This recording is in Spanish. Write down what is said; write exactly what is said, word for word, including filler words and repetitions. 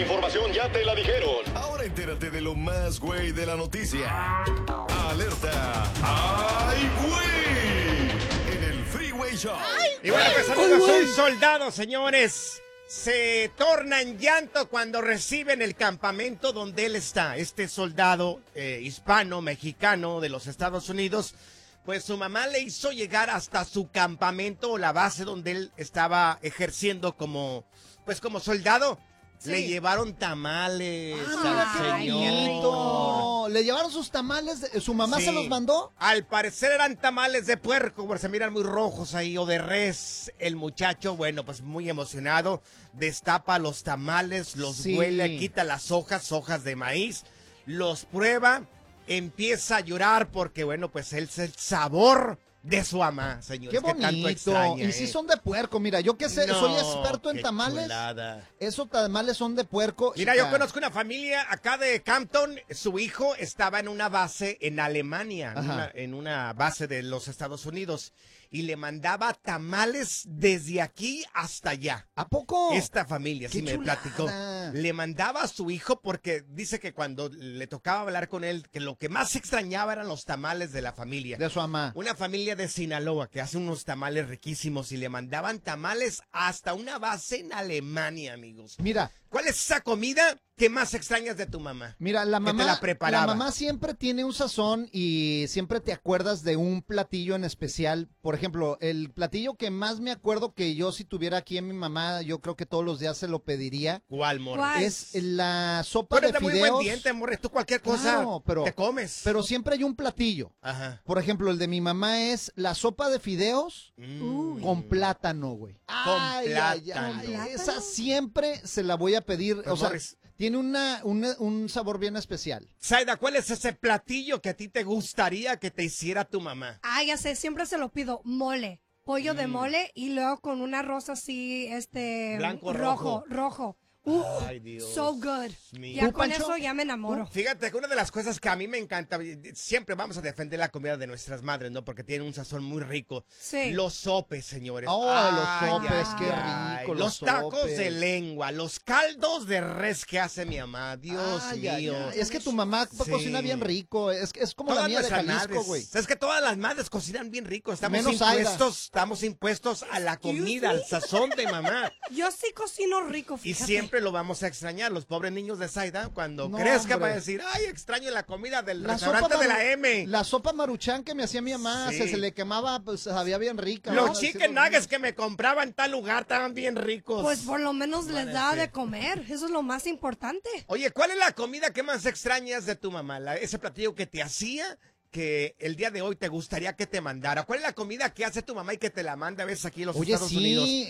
información ya te la dijeron. Ahora entérate de lo más güey de la noticia. Alerta. ¡Ay, güey! En el Freeway Show. Y bueno, pues amigos, un soldado, señores, se torna en llanto cuando reciben el campamento donde él está. Este soldado eh, hispano, mexicano de los Estados Unidos, pues su mamá le hizo llegar hasta su campamento o la base donde él estaba ejerciendo como, pues como soldado. Sí. Le llevaron tamales ah, al qué señor. bonito. ¿Le llevaron sus tamales? ¿Su mamá sí. se los mandó? Al parecer eran tamales de puerco, porque se miran muy rojos ahí, o de res. El muchacho, bueno, pues muy emocionado, destapa los tamales, los sí. huele, quita las hojas, hojas de maíz, los prueba, empieza a llorar porque, bueno, pues él es el sabor de su mamá, señor. Qué bonito. Que tanto extraña, y ¿eh? si son de puerco, mira, yo que sé, no, soy experto en tamales. Chulada. Esos tamales son de puerco. Mira, yo conozco una familia acá de Campton. Su hijo estaba en una base en Alemania, en una, en una base de los Estados Unidos, y le mandaba tamales desde aquí hasta allá. ¿A poco? Esta familia, sí me chulada. platicó. Le mandaba a su hijo porque dice que cuando le tocaba hablar con él, que lo que más extrañaba eran los tamales de la familia. De su mamá. Una familia de Sinaloa que hace unos tamales riquísimos y le mandaban tamales hasta una base en Alemania, amigos. Mira. ¿Cuál es esa comida que más extrañas de tu mamá? Mira, la mamá, que te la preparaba. La mamá siempre tiene un sazón y siempre te acuerdas de un platillo en especial. Por ejemplo, el platillo que más me acuerdo que yo si tuviera aquí en mi mamá, yo creo que todos los días se lo pediría. ¿Cuál, Morris? Es la sopa de fideos. Tú eres de muy buen diente, Morris. Tú cualquier cosa claro, pero, te comes. Pero siempre hay un platillo. Ajá. Por ejemplo, el de mi mamá es la sopa de fideos mm. con plátano, güey. Con ay, plátano. Ay, ay, esa siempre se la voy a pedir, pues o sea, Morris, tiene una, una, un sabor bien especial. Saida, ¿cuál es ese platillo que a ti te gustaría que te hiciera tu mamá? Ah, ya sé, siempre se lo pido, mole, pollo mm. de mole y luego con un arroz así, este, blanco, rojo, rojo. rojo. Uh, Ay, Dios. So good. Mío. Ya con Pancho? Eso ya me enamoro. Fíjate que una de las cosas que a mí me encanta, siempre vamos a defender la comida de nuestras madres, ¿no? Porque tienen un sazón muy rico. Sí. Los sopes, señores. Oh, ay, los sopes, ay, qué rico. Los, los tacos sopes. de lengua, los caldos de res que hace mi mamá. Dios ay, mío. Ay, ay. Es que tu mamá sí. cocina bien rico. Es, es como todas la mía de Jalisco, güey. Es que todas las madres cocinan bien rico. Estamos Menos impuestos, Aida. estamos impuestos a la comida, al sazón de mamá. Yo sí cocino rico, fíjate. Y siempre lo vamos a extrañar. Los pobres niños de Saida, cuando no, crezca, hombre. va a decir, ay, extraño la comida del la restaurante de la M. La sopa maruchan que me hacía mi mamá, sí. se, se le quemaba, pues sabía bien rica. Los ¿no? chicken nuggets que me compraba en tal lugar estaban bien ricos. Pues por lo menos les da de comer, eso es lo más importante. Oye, ¿cuál es la comida que más extrañas de tu mamá? La, ese platillo que te hacía, que el día de hoy te gustaría que te mandara. ¿Cuál es la comida que hace tu mamá y que te la manda a veces aquí en los Oye, Estados sí, Unidos?